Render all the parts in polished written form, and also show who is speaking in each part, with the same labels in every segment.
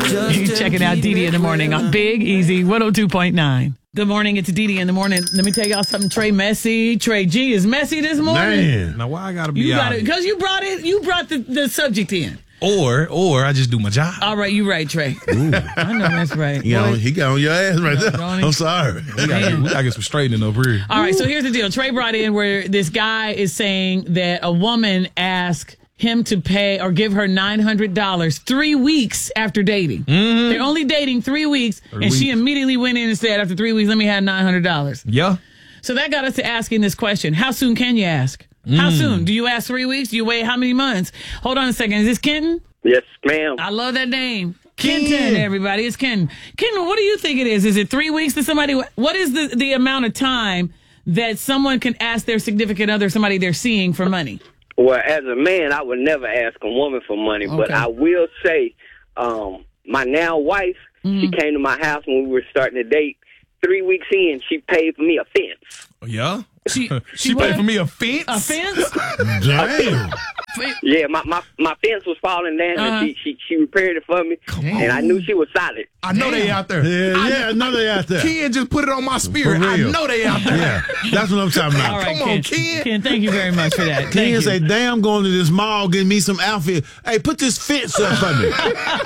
Speaker 1: You checking out Dee in the morning on Big Easy 102.9. Good morning, it's Dee in the morning. Let me tell y'all something. Trey messy. Trey G is messy this morning.
Speaker 2: Man, now why I gotta be
Speaker 1: You
Speaker 2: out?
Speaker 1: got it because you brought it. You brought the subject in.
Speaker 2: Or I just do my job.
Speaker 1: All right, you right, Trey. I know that's right.
Speaker 3: He got on your ass right there. I'm sorry.
Speaker 2: We gotta get some straightening up here.
Speaker 1: All right, so here's the deal. Trey brought in where this guy is saying that a woman asked him to pay or give her $900 3 weeks after dating. Mm-hmm. They're only dating 3 weeks, and she immediately went in and said, after 3 weeks, let me have $900.
Speaker 2: Yeah.
Speaker 1: So that got us to asking this question. How soon can you ask? How soon? Do you ask 3 weeks? Do you wait how many months? Hold on a second. Is this Kenton?
Speaker 4: Yes, ma'am.
Speaker 1: I love that name. Kenton, everybody. It's Kenton. Kenton, what do you think it is? Is it 3 weeks to somebody? What is the amount of time that someone can ask their significant other, somebody they're seeing, for money?
Speaker 4: Well, as a man, I would never ask a woman for money, but I will say my now wife, she came to my house when we were starting to date. 3 weeks in, she paid for me a fence.
Speaker 2: Yeah?
Speaker 1: She
Speaker 2: paid for me a fence?
Speaker 1: A fence?
Speaker 3: Damn.
Speaker 4: Yeah, my fence was falling down, and she repaired it for me, and I knew she was solid.
Speaker 2: I know they out there.
Speaker 3: Yeah, I know they out there.
Speaker 2: Ken just put it on my spirit. I know they out there.
Speaker 3: Yeah, that's what I'm talking about.
Speaker 1: All right,
Speaker 2: Come on, Ken.
Speaker 1: Ken, thank you very much for that.
Speaker 3: Ken say, damn, going to this mall, getting me some outfit. Hey, put this fence up for me.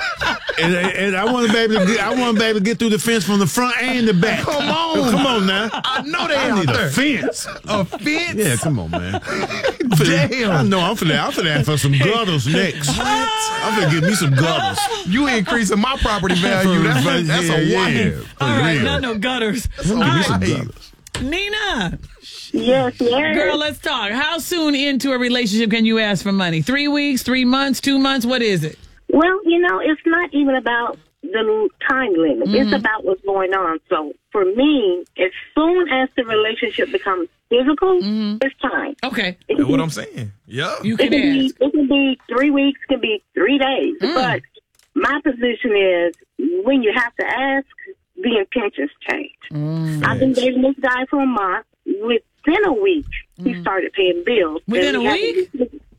Speaker 3: and I want to be able to get through the fence from the front and the back.
Speaker 2: Come on
Speaker 3: now.
Speaker 2: I know they
Speaker 3: I
Speaker 2: out
Speaker 3: need
Speaker 2: there.
Speaker 3: a fence.
Speaker 2: A fence?
Speaker 3: Yeah, come on, man.
Speaker 2: Damn.
Speaker 3: I know. I'm finna ask for some gutters next. I'm finna get me some gutters.
Speaker 2: You increasing my property value. That's a wife.
Speaker 1: All right, not no gutters. All right,
Speaker 3: Gutters.
Speaker 1: Nina.
Speaker 5: Yes.
Speaker 1: Girl, let's talk. How soon into a relationship can you ask for money? 3 weeks, 3 months, 2 months? What is it?
Speaker 5: Well, it's not even about the time limit. It's about what's going on. So for me, as soon as the relationship becomes physical, it's time.
Speaker 1: Okay.
Speaker 2: That's what I'm saying. Yeah.
Speaker 1: You can ask.
Speaker 5: It can be 3 weeks, it can be 3 days. But my position is when you have to ask, the intentions change. I've been dating this guy for a month. Within a week, he started paying bills.
Speaker 1: Within a week?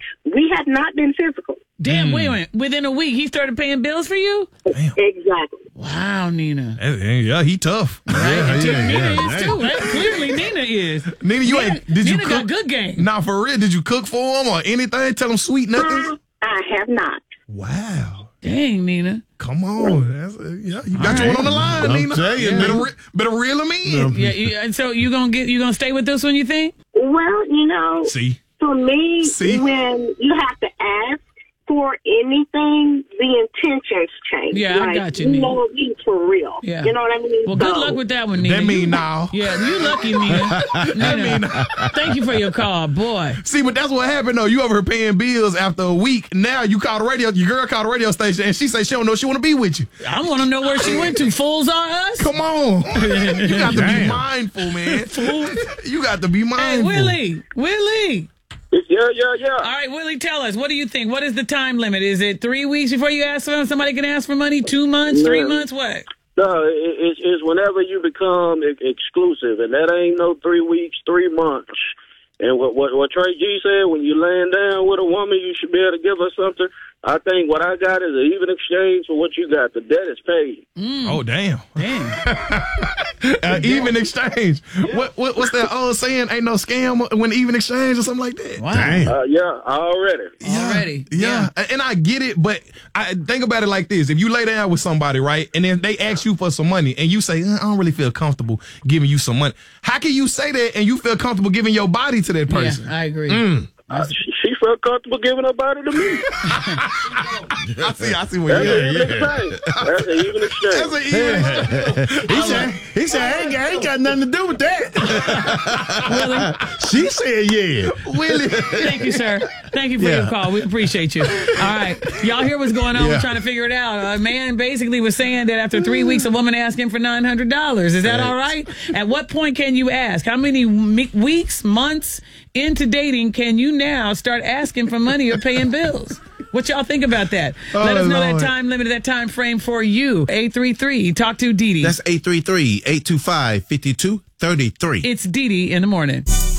Speaker 5: We had not been physical.
Speaker 1: Damn, wait a minute. Within a week, he started paying bills for you?
Speaker 2: Damn.
Speaker 5: Exactly.
Speaker 1: Wow, Nina.
Speaker 2: Yeah, he tough.
Speaker 1: Nina is
Speaker 3: yeah.
Speaker 1: too. Right? Clearly, Nina is.
Speaker 2: Nina, did you
Speaker 1: Nina
Speaker 2: cook?
Speaker 1: got good game.
Speaker 2: Nah, for real, did you cook for him or anything? Tell him sweet nothings?
Speaker 5: I have not.
Speaker 2: Wow.
Speaker 1: Dang, Nina.
Speaker 2: Come on. You got your one on the line, Nina.
Speaker 3: Tell you,
Speaker 2: better reel him in.
Speaker 1: Yeah, and so you gonna stay with this one, you think?
Speaker 5: Well,
Speaker 2: See?
Speaker 5: for me,
Speaker 2: See?
Speaker 5: when you have to ask for anything, the intentions change.
Speaker 1: Yeah, I got you, Nina.
Speaker 5: You for real.
Speaker 1: Yeah.
Speaker 5: You know what I mean?
Speaker 1: Well, good luck with that one, Nina.
Speaker 2: That mean now.
Speaker 1: Yeah, you lucky, Nina. Nina, thank you for your call, boy.
Speaker 2: See, but that's what happened, though. You over here paying bills after a week. Now you call the radio, your girl called the radio station, and she say she don't know she want to be with you.
Speaker 1: I want to know where she went to. Fools are us?
Speaker 2: Come on. You got to be mindful, man. You got to be mindful.
Speaker 1: Hey, Willie.
Speaker 4: Yeah.
Speaker 1: All right, Willie, tell us. What do you think? What is the time limit? Is it 3 weeks before you ask for somebody can ask for money? 2 months? 3 months? What?
Speaker 6: No, it's whenever you become exclusive, and that ain't no 3 weeks, 3 months. And what Trey G said, when you laying down with a woman, you should be able to give her something. I think what I got is an even exchange for what you got. The debt is paid.
Speaker 2: Oh, damn. Even exchange. Yeah. What's that old saying? Ain't no scam when even exchange or something like that.
Speaker 1: Wow.
Speaker 3: Damn.
Speaker 6: Yeah, already.
Speaker 2: Yeah. And I get it, but I think about it like this. If you lay down with somebody, right, and then they ask you for some money, and you say, I don't really feel comfortable giving you some money. How can you say that and you feel comfortable giving your body to that person?
Speaker 1: Yeah, I agree.
Speaker 6: She felt comfortable giving her body to me.
Speaker 2: I see what you're
Speaker 6: saying. That's an even exchange.
Speaker 2: That's an even exchange.
Speaker 3: He said, I ain't got nothing to do with that.
Speaker 1: Willie.
Speaker 3: She said, yeah.
Speaker 2: Willie.
Speaker 1: Thank you, sir. Thank you for your call. We appreciate you. All right. Y'all hear what's going on? We're trying to figure it out. A man basically was saying that after 3 weeks, a woman asked him for $900. Is that all right? At what point can you ask? How many weeks, months into dating can you now start asking for money or paying bills? What y'all think about that? Let us know that time limit, that time frame for you. 833, talk to Dee Dee.
Speaker 3: That's 833-825-5233.
Speaker 1: It's Dee Dee in the morning.